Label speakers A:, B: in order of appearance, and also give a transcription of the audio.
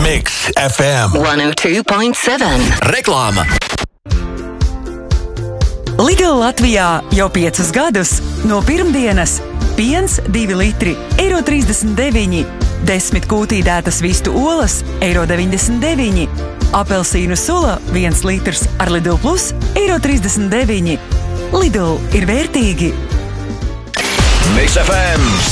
A: Mix FM
B: 102.7.
A: Reklāma.
C: Lidl Latvijā jau 5 gadus no pirmdienas piens 2 litri €39, 10 kūtīdētas vistu olas €99, apelsīnu sula 1 litrs ar Lidl Plus €39. Lidl ir vērtīgi.
A: Mix FM